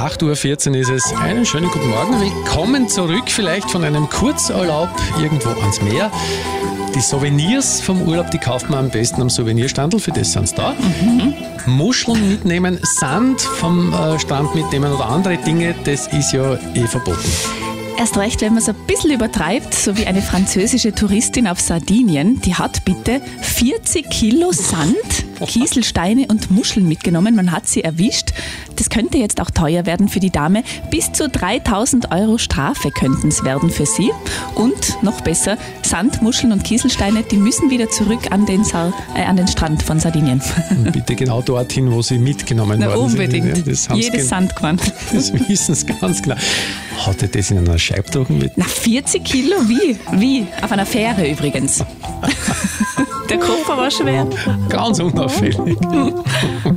8.14 Uhr ist es. Einen schönen guten Morgen. Willkommen zurück, vielleicht von einem Kurzurlaub irgendwo ans Meer. Die Souvenirs vom Urlaub, die kauft man am besten am Souvenirstandl, für das sind sie da. Muscheln mitnehmen, Sand vom Strand mitnehmen oder andere Dinge, das ist ja verboten. Erst recht, wenn man es ein bisschen übertreibt, so wie eine französische Touristin auf Sardinien, die hat bitte 40 Kilo Sand, Kieselsteine und Muscheln mitgenommen. Man hat sie erwischt. Das könnte jetzt auch teuer werden für die Dame. Bis zu 3.000 € Strafe könnten es werden für sie. Und noch besser, Sand, Muscheln und Kieselsteine, die müssen wieder zurück an den Strand von Sardinien. Und bitte genau dorthin, wo sie mitgenommen worden unbedingt. sind. Ja, jedes Sandkorn. Das wissen sie ganz genau. Hat er das in einer Scheibdrucken mit? Na, 40 Kilo? Wie? Auf einer Fähre übrigens. Der Koffer war schwer. Ganz unauffällig.